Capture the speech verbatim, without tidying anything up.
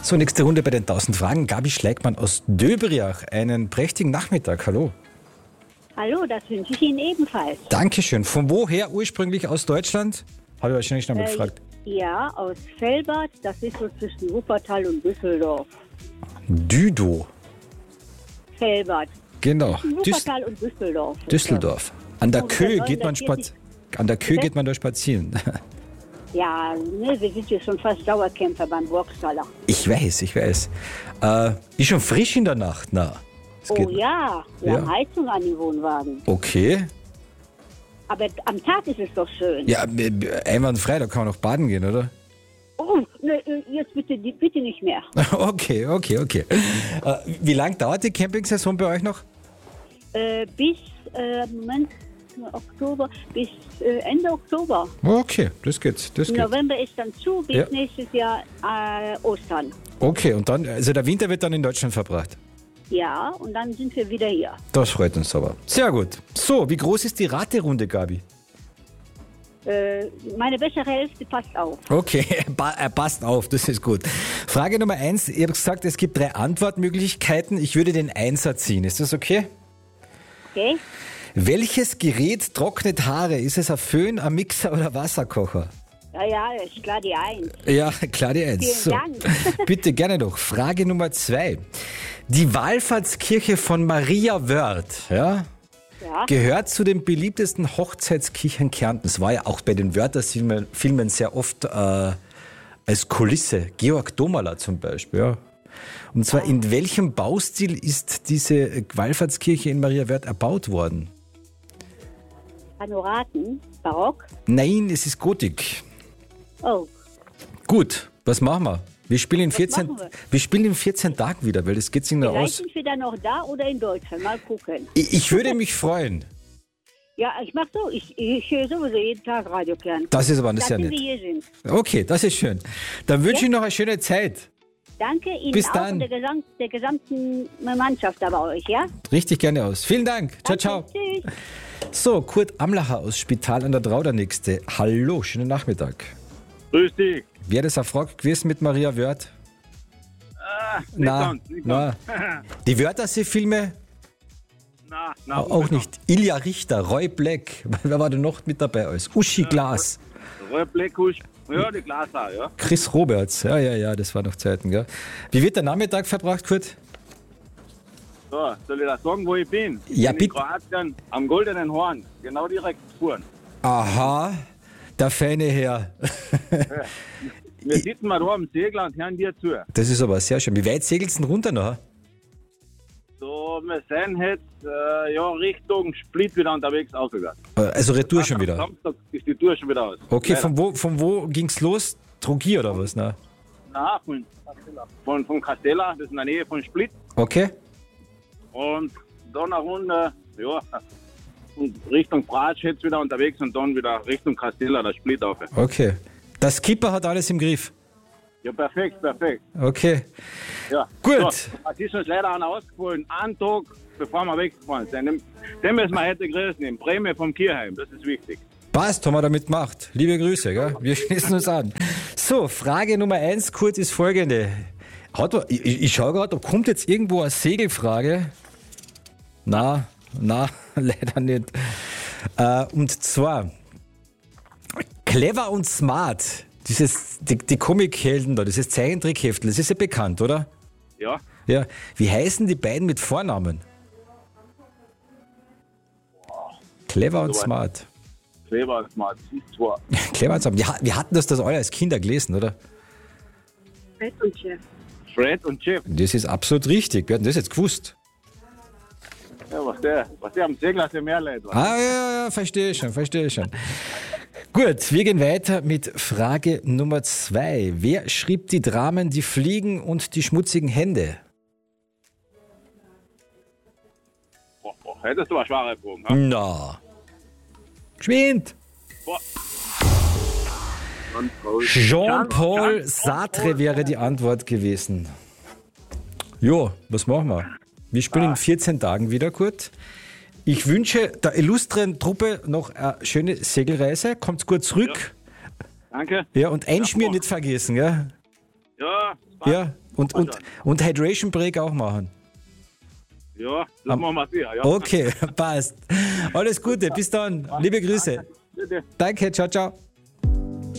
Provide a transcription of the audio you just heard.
So, nächste Runde bei den tausend Fragen. Gabi Schleckmann aus Döbriach. Einen prächtigen Nachmittag. Hallo. Hallo, das wünsche ich Ihnen ebenfalls. Dankeschön. Von woher ursprünglich aus Deutschland? Habe ich wahrscheinlich noch mal Äh, gefragt. Ja, aus Velbert. Das ist so zwischen Wuppertal und Düsseldorf. Düdo. Velbert. Genau. Zwischen Düs- Wuppertal und Düsseldorf. Düsseldorf. An der Ungefähr Köhe geht man neunhundertvierzig. spaz- An der Köhe Bitte? geht man da spazieren. Ja, ne, wir sind hier schon fast Dauerkämpfer beim Burgstaller. Ich weiß, ich weiß. Äh, ist schon frisch in der Nacht, na. Es Oh geht- ja, wir Ja. haben Heizung an den Wohnwagen. Okay. Aber am Tag ist es doch schön. Ja, b- b- einwandfrei, da kann man noch baden gehen, oder? Oh, ne, jetzt bitte, bitte nicht mehr. Okay, okay, okay. Äh, wie lang dauert die Campingsaison bei euch noch? Äh, bis, äh, Moment, Oktober, bis äh, Ende Oktober. Okay, das geht, das Im geht. November ist dann zu, bis Ja. nächstes Jahr äh, Ostern. Okay, und dann, also der Winter wird dann in Deutschland verbracht. Ja, und dann sind wir wieder hier. Das freut uns aber. Sehr gut. So, wie groß ist die Raterunde, Gabi? Äh, meine bessere Hälfte passt auf. Okay, pa- er passt auf, das ist gut. Frage Nummer eins, ihr habt gesagt, es gibt drei Antwortmöglichkeiten. Ich würde den Einser ziehen. Ist das okay? Okay? Welches Gerät trocknet Haare? Ist es ein Föhn, ein Mixer oder Wasserkocher? Ja, ja, ist klar die Eins. Ja, klar die Eins. Vielen Dank. Bitte gerne doch. Frage Nummer zwei. Die Wallfahrtskirche von Maria Wörth, ja, Ja, gehört zu den beliebtesten Hochzeitskirchen Kärntens. War ja auch bei den Wörther-Filmen Filmen sehr oft äh, als Kulisse. Georg Domala zum Beispiel, ja. Und zwar, in welchem Baustil ist diese Wallfahrtskirche in Maria Wörth erbaut worden? Panoraten, Barock. Nein, es ist Gotik. Oh, Gut, was machen wir? Wir spielen in vierzehn, machen wir? wir spielen in vierzehn Tagen wieder, weil das geht sich noch vielleicht aus. sind wir dann noch da oder in Deutschland. Mal gucken. Ich, ich würde mich freuen. Ja, ich mach so. Ich, ich höre sowieso jeden Tag Radio Kern. Das ist aber das ist ja Dass wir nett. hier sind. Okay, das ist schön. Dann wünsche Ja. ich noch eine schöne Zeit. Danke Ihnen Bis auch dann. und der, Gesam der gesamten Mannschaft da bei euch, ja? Richtig gerne aus. Vielen Dank. Ciao, Danke, ciao. Tschüss. So, Kurt Amlacher aus Spital an der Drau, der Nächste. Hallo, schönen Nachmittag. Grüß dich. Wäre das eine Frage gewesen mit Maria Wörth? Ah, nicht Na, ganz, nicht na. ganz. Die Wörthersee-Filme Na, na, auch nicht. Ilja Richter, Roy Black. Wer war denn noch mit dabei alles? Uschi Glas, Roy Blackusch. Ja, die Glaser, ja. Chris Roberts. Ja, ja, ja, das war noch Zeiten, gell? Wie wird der Nachmittag verbracht, Kurt? So, soll ich das sagen, wo ich bin? Ja, in bitte. Kroatien am Goldenen Horn. Genau direkt fuhren. Aha, der feine Herr. Wir sitzen mal da am Segler und hören dir zu. Das ist aber sehr schön. Wie weit segelst du denn runter noch? So, wir sind jetzt äh, ja, Richtung Split wieder unterwegs aufgegangen. Also Retour schon Am wieder. Samstag ist die Tour schon wieder aus. Okay, Leider. von wo, von wo ging's los? Trugir oder was? Na? Na, von, von, von Castella, das ist in der Nähe von Split. Okay. Und dann eine Runde, ja, und Richtung Pratsch jetzt wieder unterwegs und dann wieder Richtung Castella, der Split auf. Okay. Der Skipper hat alles im Griff. Ja, perfekt, perfekt. Okay. Ja. Gut. So, es ist uns leider einer ausgefallen, einen Tag, bevor wir weggefahren sind. Den, den müssen wir heute grüßen, in Prämie vom Kirchheim, das ist wichtig. Passt, haben wir damit gemacht. Liebe Grüße, gell? Wir schließen uns an. So, Frage Nummer eins, Kurt, ist folgende. Hat, er- ich, ich schaue gerade, da kommt jetzt irgendwo eine Segelfrage. Na, na, leider nicht. Äh, und zwar, Clever und Smart, dieses, die, die Comichelden da, dieses Zeichentrickheftel, das ist ja bekannt, oder? Ja, Ja. Wie heißen die beiden mit Vornamen? Clever und So weit. Smart. Kleber, Smart, das ist zwar. Clever und Smart. Wir, wir hatten das, das alle als Kinder gelesen, oder? Fred und Chef. Fred und Jeff. Das ist absolut richtig. Wir hatten das jetzt gewusst. Ja, was der, was der am Segler für mehr Leute war. Ah, ja, ja, verstehe schon, verstehe schon. Gut, wir gehen weiter mit Frage Nummer zwei. Wer schrieb die Dramen Die Fliegen und die schmutzigen Hände? Boah, boah, hättest du eine schwere Probe, ne? Na. Geschwind. Boah. Jean-Paul Sartre wäre die Antwort gewesen. Jo, was machen wir? Wir spielen in vierzehn Tagen wieder, Kurt. Ich wünsche der illustren Truppe noch eine schöne Segelreise. Kommt gut zurück. Danke. Ja, und einschmieren Ja, nicht vergessen, gell? Ja, Ja, Und, und, und Hydration Break auch machen. Ja, das Am- machen wir sicher. Ja. Okay, passt. Alles Gute, bis dann. Liebe Grüße. Bitte. Danke, ciao, ciao.